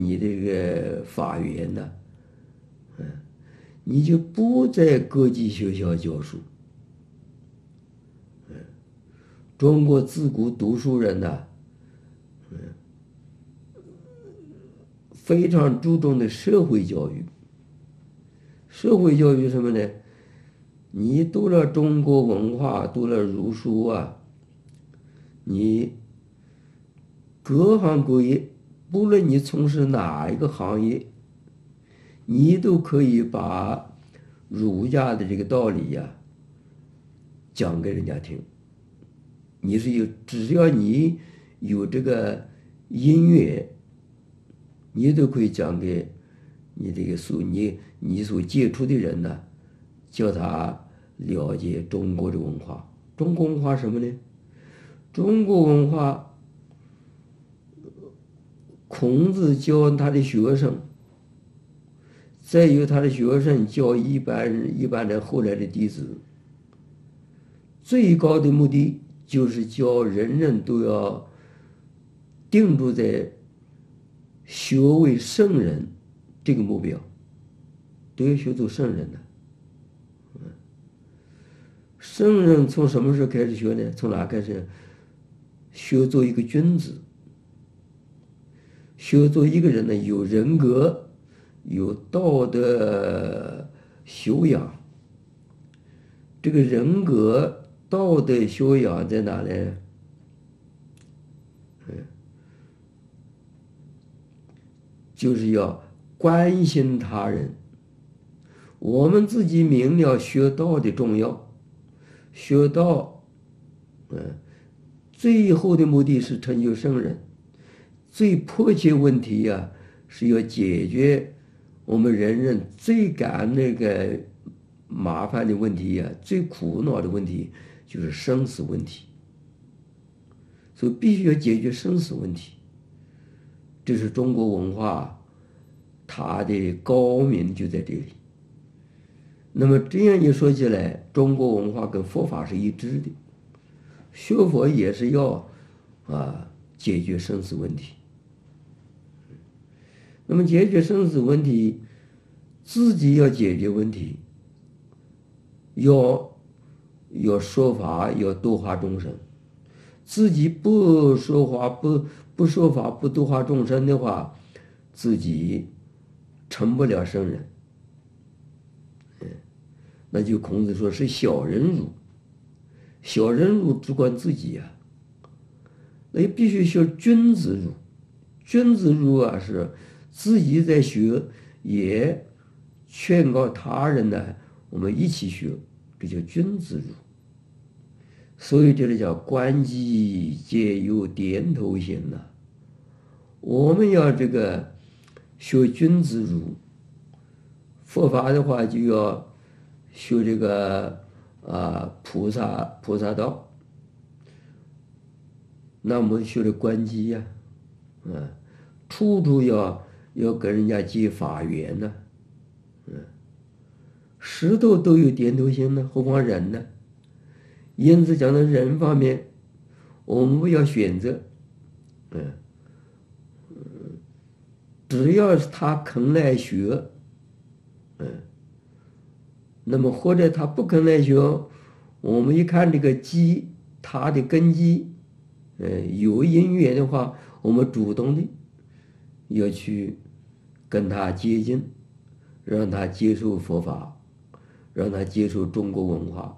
你这个法源呢，你就不在国际学校教书。中国自古读书人呢，非常注重的社会教育。社会教育什么呢？你读了中国文化，读了儒书啊，你各行各业，不论你从事哪一个行业，你都可以把儒家的这个道理呀，讲给人家听。你是只要你有这个音乐，你都可以讲给你这个你所接触的人呢，叫他了解中国的文化。中国文化什么呢？中国文化，孔子教他的学生，再由他的学生教一般的后来的弟子，最高的目的就是教人人都要定住在学为圣人这个目标，都要学做圣人的。圣人从什么时候开始学呢？从哪开始？学做一个君子，学做一个人呢，有人格，有道德修养。这个人格道德修养在哪呢？就是要关心他人。我们自己明了学道的重要，学道，最后的目的是成就圣人。最迫切问题呀，是要解决我们人人最感那个麻烦的问题呀，最苦恼的问题就是生死问题。所以必须要解决生死问题。这是中国文化它的高明就在这里。那么这样一说起来，中国文化跟佛法是一致的，学佛也是要解决生死问题。那么解决生死问题，自己要解决问题，要说法，要度化众生。自己不说话，不说法，不度化众生的话，自己成不了圣人。那就孔子说是小人儒，小人儒只管自己呀，那必须学君子儒。君子儒啊，是自己在学，也劝告他人呢，我们一起学，这叫君子儒。所以这里叫观己皆有点头心呐。我们要这个学君子儒，佛法的话就要学这个菩萨道。那我们学的观己呀，处处要跟人家结法缘呢。石头都有点头心呢，何况人呢？因此讲到人方面，我们不要选择，只要是他肯来学，那么或者他不肯来学，我们一看这个基，他的根基，有因缘的话，我们主动的要去跟他接近，让他接受佛法，让他接受中国文化。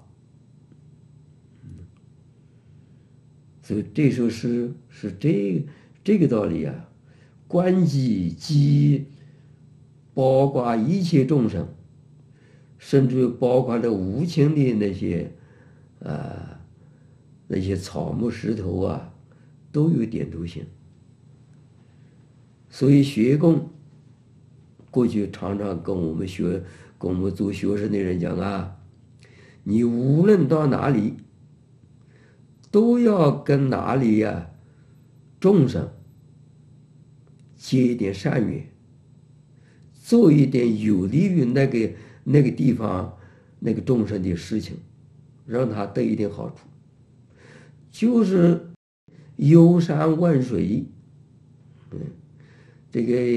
所以这首诗是这个道理啊，观己包括一切众生，甚至包括了无情的那些草木石头啊，都有点头心。所以学供过去常常跟我们做学生的人讲啊，你无论到哪里，都要跟哪里呀众生结一点善缘，做一点有利于那个地方那个众生的事情，让他得一点好处。就是游山玩水，这个